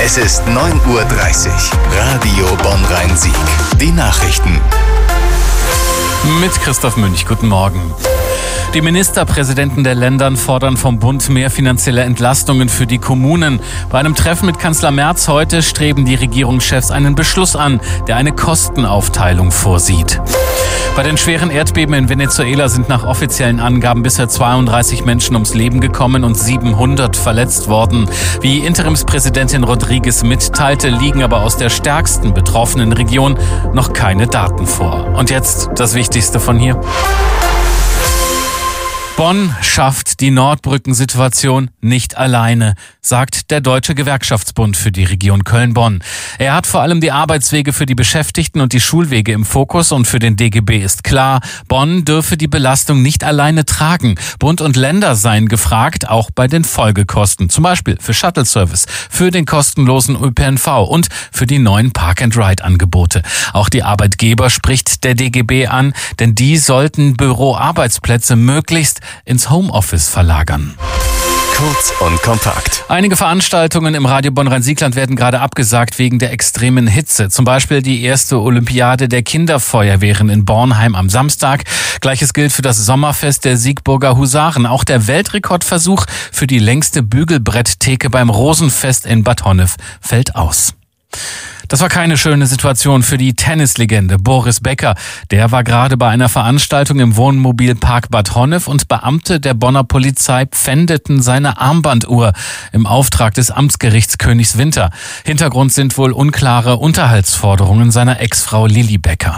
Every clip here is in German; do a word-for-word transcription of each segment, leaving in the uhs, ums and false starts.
Es ist neun Uhr dreißig. Radio Bonn-Rhein-Sieg. Die Nachrichten. Mit Christoph Münch. Guten Morgen. Die Ministerpräsidenten der Länder fordern vom Bund mehr finanzielle Entlastungen für die Kommunen. Bei einem Treffen mit Kanzler Merz heute streben die Regierungschefs einen Beschluss an, der eine Kostenaufteilung vorsieht. Bei den schweren Erdbeben in Venezuela sind nach offiziellen Angaben bisher zweiunddreißig Menschen ums Leben gekommen und siebenhundert verletzt worden. Wie Interimspräsidentin Rodriguez mitteilte, liegen aber aus der stärksten betroffenen Region noch keine Daten vor. Und jetzt das Wichtigste von hier. Bonn schafft die Nordbrückensituation nicht alleine, sagt der Deutsche Gewerkschaftsbund für die Region Köln-Bonn. Er hat vor allem die Arbeitswege für die Beschäftigten und die Schulwege im Fokus und für den D G B ist klar, Bonn dürfe die Belastung nicht alleine tragen. Bund und Länder seien gefragt, auch bei den Folgekosten, zum Beispiel für Shuttle-Service, für den kostenlosen Ö P N V und für die neuen Park-and-Ride-Angebote. Auch die Arbeitgeber spricht der D G B an, denn die sollten Büroarbeitsplätze möglichst ins Homeoffice verlagern. Kurz und kompakt. Einige Veranstaltungen im Radio Bonn-Rhein-Sieg-Land werden gerade abgesagt wegen der extremen Hitze. Zum Beispiel die erste Olympiade der Kinderfeuerwehren in Bornheim am Samstag. Gleiches gilt für das Sommerfest der Siegburger Husaren. Auch der Weltrekordversuch für die längste Bügelbretttheke beim Rosenfest in Bad Honnef fällt aus. Das war keine schöne Situation für die Tennislegende Boris Becker. Der war gerade bei einer Veranstaltung im Wohnmobilpark Bad Honnef und Beamte der Bonner Polizei pfändeten seine Armbanduhr im Auftrag des Amtsgerichts Königswinter. Hintergrund sind wohl unklare Unterhaltsforderungen seiner Ex-Frau Lilli Becker.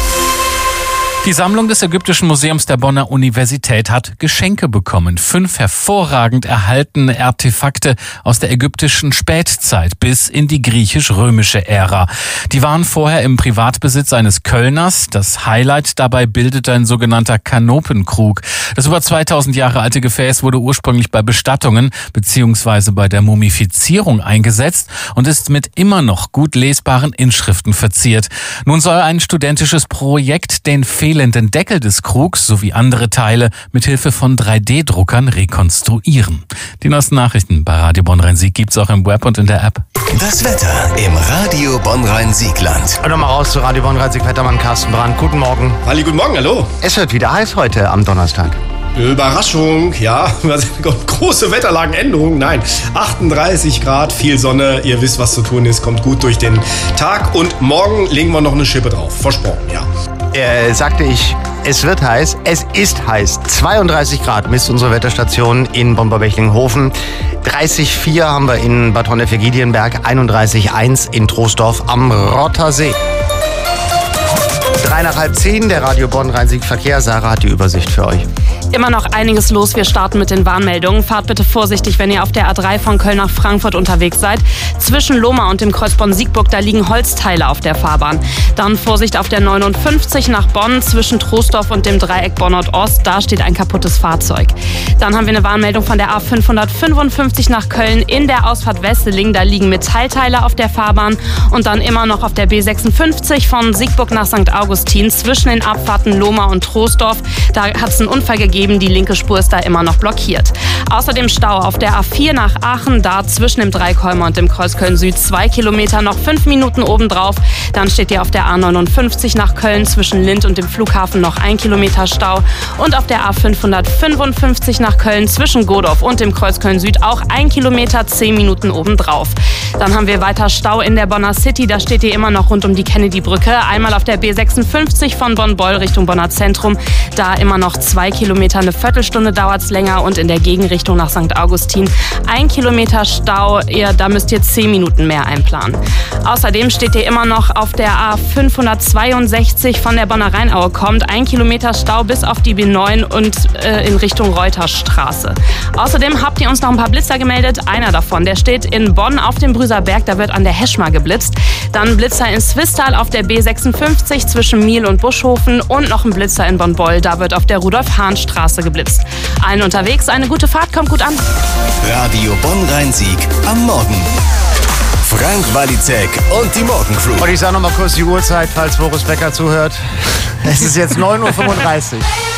Die Sammlung des Ägyptischen Museums der Bonner Universität hat Geschenke bekommen. Fünf hervorragend erhaltene Artefakte aus der ägyptischen Spätzeit bis in die griechisch-römische Ära. Die waren vorher im Privatbesitz eines Kölners. Das Highlight dabei bildete ein sogenannter Kanopenkrug. Das über zweitausend Jahre alte Gefäß wurde ursprünglich bei Bestattungen bzw. bei der Mumifizierung eingesetzt und ist mit immer noch gut lesbaren Inschriften verziert. Nun soll ein studentisches Projekt den fehlenden Deckel des Krugs sowie andere Teile mit Hilfe von drei D Druckern rekonstruieren. Die neuesten Nachrichten bei Radio Bonn-Rhein-Sieg gibt's auch im Web und in der App. Das Wetter im Radio Bonn-Rhein-Sieg-Land. Und nochmal raus zu Radio Bonn-Rhein-Sieg, Wettermann Carsten Brandt. Guten Morgen. Halli, guten Morgen, hallo. Es wird wieder heiß heute am Donnerstag. Überraschung, ja, große Wetterlagenänderung, nein, achtunddreißig Grad, viel Sonne, ihr wisst, was zu tun ist, kommt gut durch den Tag und morgen legen wir noch eine Schippe drauf, versprochen, ja. Äh, sagte ich, es wird heiß, es ist heiß. zweiunddreißig Grad misst unsere Wetterstation in Bonn-Bechtlinghofen. dreißig Komma vier haben wir in Bad Honnef-Giedienberg, einunddreißig Komma eins in Troisdorf am Rottersee. Drei nach halb zehn, der Radio Bonn-Rhein-Sieg Verkehr. Sarah hat die Übersicht für euch. Immer noch einiges los. Wir starten mit den Warnmeldungen. Fahrt bitte vorsichtig, wenn ihr auf der A drei von Köln nach Frankfurt unterwegs seid. Zwischen Lohmar und dem Kreuz Bonn-Siegburg, da liegen Holzteile auf der Fahrbahn. Dann Vorsicht auf der neunundfünfzig nach Bonn, zwischen Troisdorf und dem Dreieck Bonn-Nord-Ost. Da steht ein kaputtes Fahrzeug. Dann haben wir eine Warnmeldung von der A fünfhundertfünfundfünfzig nach Köln in der Ausfahrt Wesseling. Da liegen Metallteile auf der Fahrbahn. Und dann immer noch auf der B sechsundfünfzig von Siegburg nach Sankt Augustin zwischen den Abfahrten Lohmar und Troisdorf. Da hat es einen Unfall gegeben. Die linke Spur ist da immer noch blockiert. Außerdem Stau auf der A vier nach Aachen, da zwischen dem Dreikolmer und dem Kreuz Köln-Süd zwei Kilometer, noch fünf Minuten obendrauf. Dann steht ihr auf der A neunundfünfzig nach Köln zwischen Lindt und dem Flughafen noch ein Kilometer Stau. Und auf der A fünfhundertfünfundfünfzig nach Köln zwischen Godorf und dem Kreuz Köln-Süd auch ein Kilometer, zehn Minuten obendrauf. Dann haben wir weiter Stau in der Bonner City, da steht ihr immer noch rund um die Kennedy-Brücke. Einmal auf der B sechsundfünfzig von Bonn-Beul Richtung Bonner Zentrum, da immer noch zwei Kilometer. Eine Viertelstunde dauert es länger und in der Gegenrichtung nach Sankt Augustin ein Kilometer Stau. Ihr, da müsst ihr zehn Minuten mehr einplanen. Außerdem steht ihr immer noch auf der A fünfhundertzweiundsechzig von der Bonner Rheinaue kommt. Ein Kilometer Stau bis auf die B neun und äh, in Richtung Reuterstraße. Außerdem habt ihr uns noch ein paar Blitzer gemeldet. Einer davon, der steht in Bonn auf dem Brüser Berg. Da wird an der Heschmar geblitzt. Dann Blitzer in Swisttal auf der B sechsundfünfzig zwischen Miel und Buschhofen und noch ein Blitzer in Bonn-Beul. Da wird auf der Rudolf-Hahn-Straße geblitzt. Allen unterwegs eine gute Fahrt, kommt gut an. Radio Bonn-Rhein-Sieg am Morgen. Frank Walizek und die Morgencrew. Und ich sage noch mal kurz die Uhrzeit, falls Boris Becker zuhört. Es ist jetzt neun Uhr fünfunddreißig.